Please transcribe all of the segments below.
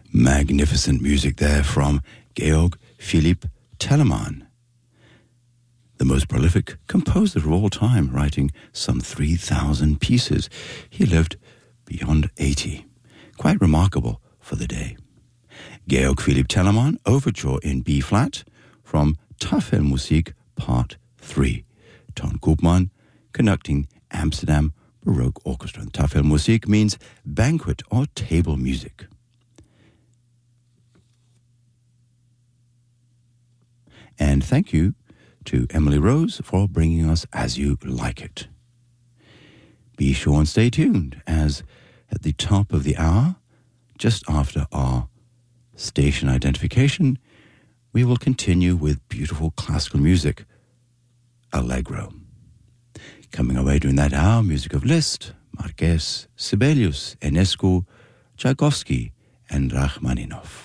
Magnificent music there from Georg Philipp Telemann, the most prolific composer of all time, writing some 3,000 pieces. He lived beyond 80. Quite remarkable for the day. Georg Philipp Telemann, Overture in B-flat from Tafelmusik Part 3. Ton Koopman conducting Amsterdam Baroque Orchestra. Tafelmusik means banquet or table music. And thank you to Emily Rose for bringing us As You Like It. Be sure and stay tuned, as at the top of the hour, just after our station identification, we will continue with beautiful classical music, Allegro. Coming away during that hour, music of Liszt, Marquez, Sibelius, Enescu, Tchaikovsky, and Rachmaninoff.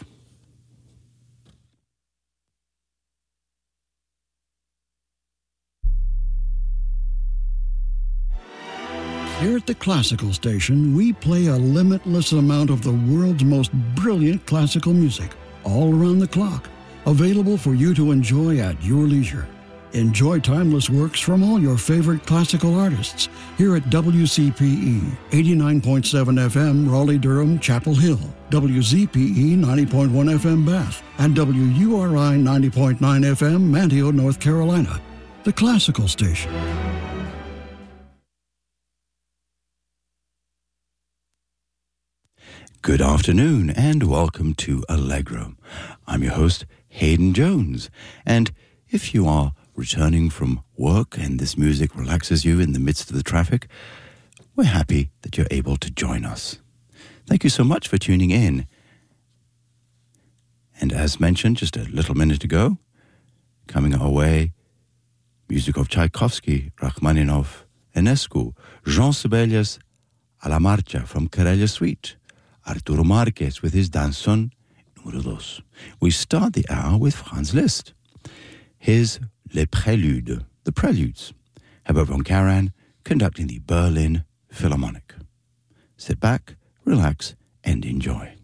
Here at the Classical Station, we play a limitless amount of the world's most brilliant classical music, all around the clock, available for you to enjoy at your leisure. Enjoy timeless works from all your favorite classical artists here at WCPE 89.7 FM Raleigh-Durham Chapel Hill, WZPE 90.1 FM Bath, and WURI 90.9 FM Manteo, North Carolina. The Classical Station. Good afternoon and welcome to Allegro. I'm your host, Hayden Jones, and if you are returning from work and this music relaxes you in the midst of the traffic, we're happy that you're able to join us. Thank you so much for tuning in. And as mentioned just a little minute ago, coming our way, music of Tchaikovsky, Rachmaninoff, Enescu, Jean Sibelius, a la marcha from Karelia Suite, Arturo Marquez with his Danson Número 2. We start the hour with Franz Liszt, his Les Préludes, the Preludes, Herbert von Karajan conducting the Berlin Philharmonic. Sit back, relax, and enjoy.